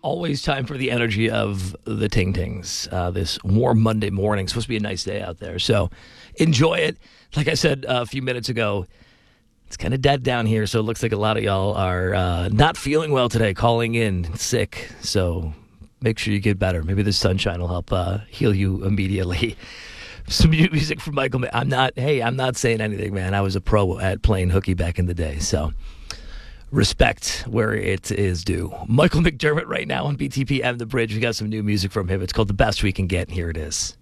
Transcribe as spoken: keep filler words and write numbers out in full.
Always time for the energy of the Ting Tings. Uh, this warm Monday morning. It's supposed to be a nice day out there. So enjoy it. Like I said uh, a few minutes ago, it's kind of dead down here. So it looks like a lot of y'all are uh, not feeling well today, calling in sick. So make sure you get better. Maybe the sunshine will help uh, heal you immediately. Some new music from Michael. I'm not, hey, I'm not saying anything, man. I was a pro at playing hooky back in the day. So respect where it is due. Michael McDermott right now on B T P M The Bridge. We got some new music from him. It's called The Best We Can Get. Here it is.